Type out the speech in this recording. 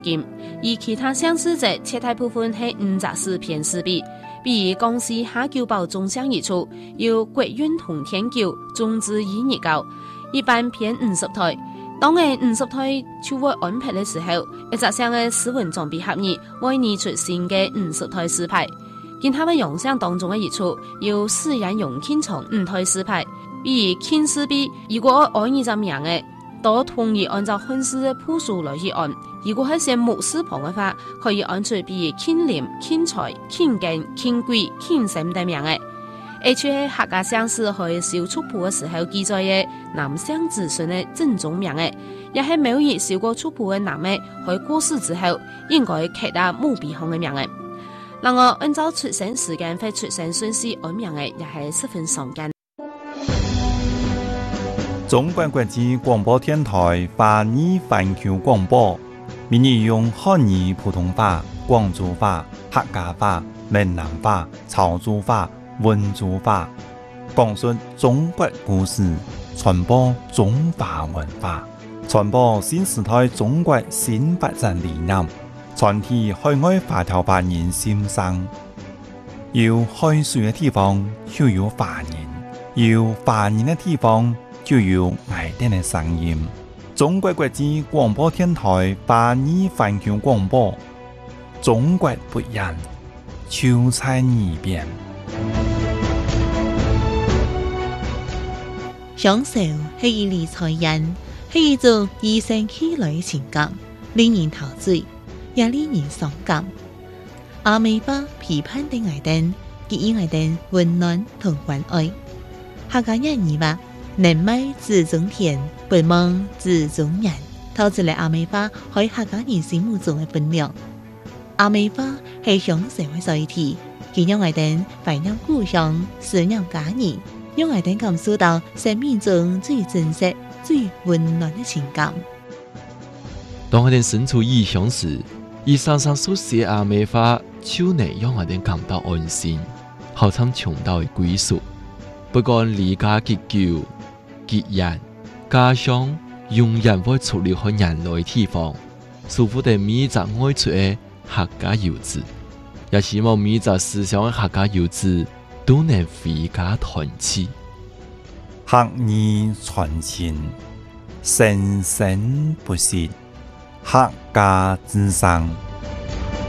金，与其他相似者切大部分係54篇詩篇，比如江西下九堡中鄉一處有國韻同天橋種植意義高，一般偏50台。當嘅50台就會安排嘅時候，一隻上嘅詩文裝備合意為擬出新嘅50台詩牌。見他們樣相當中嘅一處有私人用輕重5台詩牌，比如輕詩篇，如果按呢隻名嘅，都同意按照漢詩嘅譜數來去按。如果係寫木詩旁嘅話，可以按出比如輕廉、輕財、輕勁、輕貴、輕神等名嘅。而且客家鄉試去小族譜嘅時候記載嘅男鄉子孫嘅正宗名嘅，也係每日小過族譜嘅男嘅去過世之後，應該刻打墓碑上嘅名嘅。然而按照出生時間或出生順序安名嘅，也係十分常見。 中國國際廣播電台華語環球廣播，每日用漢語、普通話、廣州話、客家話、閩南話、潮州話、溫州話，講述中國故事，傳播中華文化，傳播新時代中國新發展理念，傳遞海外華僑華人心聲。有海水嘅地方就有華人，有華人嘅地方就有愛哋嘅聲音。中國國際廣播電台華語環球廣播，中國不一樣，就在耳邊。 享受係一理財人，係一種與生俱來嘅情感，令人陶醉，也令人傷感。阿美巴批判的愛燈，給予愛燈溫暖同關愛。客家人語話：能賣子中田，不忘子中人。透出嚟阿美巴喺客家人心目中嘅分量。阿美巴係享受嘅載體，佢讓愛燈懷念故鄉，思念家人。讓愛燈感受到生命中最真實、最溫暖的情感。 當愛燈身處異鄉時，以常常書寫阿美話，就能讓愛燈感到安心，好像尋到歸屬。不管離家幾久、幾遠，家鄉永遠會出離開人類地方，舒服地每隻愛出的客家遊子，也希望每隻思鄉的客家遊子都能回家團聚， 客語傳情，生生不息，客家之聲。